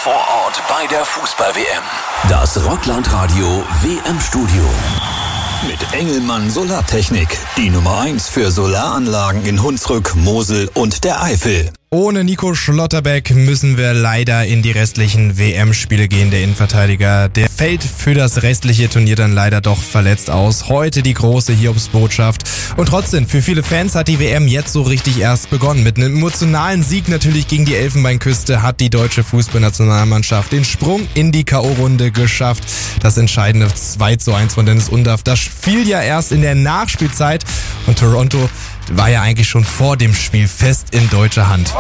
vor Ort bei der Fußball-WM. Das Rockland-Radio WM-Studio. Mit Engelmann Solartechnik. Die Nummer 1 für Solaranlagen in Hunsrück, Mosel und der Eifel. Ohne Nico Schlotterbeck müssen wir leider in die restlichen WM-Spiele gehen. Der Innenverteidiger, der fällt für das restliche Turnier dann leider doch verletzt aus. Heute die große Hiobsbotschaft. Und trotzdem, für viele Fans hat die WM jetzt so richtig erst begonnen. Mit einem emotionalen Sieg natürlich gegen die Elfenbeinküste hat die deutsche Fußballnationalmannschaft den Sprung in die K.O.-Runde geschafft. Das entscheidende 2:1 von Dennis Undaff, das fiel ja erst in der Nachspielzeit und Toronto war ja eigentlich schon vor dem Spiel fest in deutscher Hand.